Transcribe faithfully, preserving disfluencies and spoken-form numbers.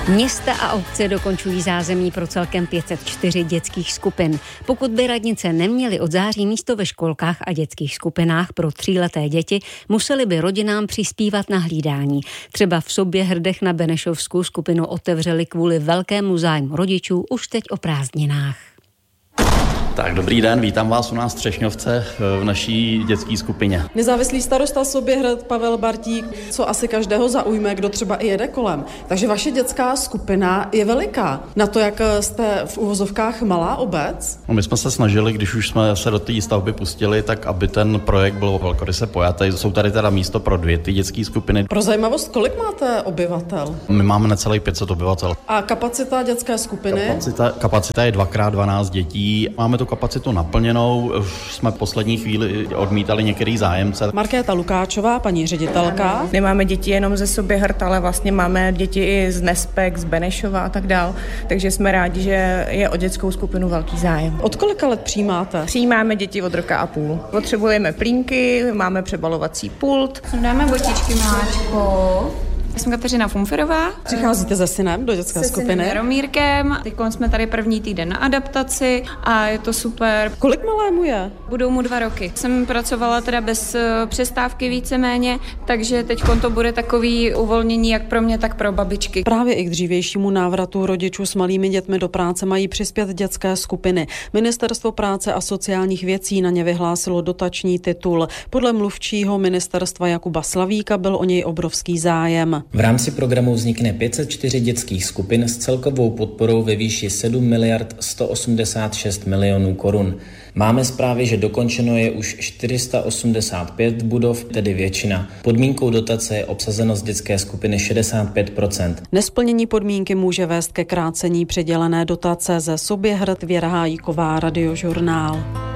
Města a obce dokončují zázemí pro celkem pět set čtyři dětských skupin. Pokud by radnice neměly od září místo ve školkách a dětských skupinách pro tříleté děti, museli by rodinám přispívat na hlídání. Třeba v Soběhrdech na Benešovsku skupinu otevřeli kvůli velkému zájmu rodičů už teď o prázdninách. Tak dobrý den, vítám vás u nás v Třešňovce v naší dětské skupině. Nezávislý starosta Soběhrad Pavel Bartík, co asi každého zaujme, kdo třeba i jede kolem. Takže vaše dětská skupina je veliká. Na to, jak jste v uvozovkách malá obec? No, my jsme se snažili, když už jsme se do té stavby pustili, tak aby ten projekt byl velkoryse pojatý. Jsou tady teda místo pro dvě ty dětské skupiny. Pro zajímavost, kolik máte obyvatel? My máme necelých pět set obyvatel. A kapacita dětské skupiny? Kapacita, kapacita je dvakrát dvanáct dětí. Máme tu kapacitu naplněnou, už jsme v poslední chvíli odmítali některý zájemce. Markéta Lukáčová, paní ředitelka. Nemáme děti jenom ze Soběhrad, ale vlastně máme děti i z Nespek, z Benešova a tak dál, takže jsme rádi, že je o dětskou skupinu velký zájem. Od kolika let přijímáte? Přijímáme děti od roka a půl. Potřebujeme plínky, máme přebalovací pult. Dáme botičky, miláčko. Já jsem Kateřina Fumferová. Přicházíte se synem do dětské se skupiny? Se Jaromírkem. Teď jsme tady první týden na adaptaci a je to super. Kolik malému je? Budou mu dva roky. Jsem pracovala teda bez přestávky víceméně, takže teď to bude takový uvolnění jak pro mě, tak pro babičky. Právě i k dřívějšímu návratu rodičů s malými dětmi do práce mají přispět dětské skupiny. Ministerstvo práce a sociálních věcí na ně vyhlásilo dotační titul. Podle mluvčího ministerstva Jakuba Slavíka byl o něj obrovský zájem. V rámci programu vznikne pět set čtyři dětských skupin s celkovou podporou ve výši sedm miliard sto osmdesát šest milionů korun. Máme zprávy, že dokončeno je už čtyři sta osmdesát pět budov, tedy většina. Podmínkou dotace je obsazenost dětské skupiny šedesát pět procent. Nesplnění podmínky může vést ke krácení přidělené dotace. Ze Soběhrad Věra Hájíková, Radiožurnál.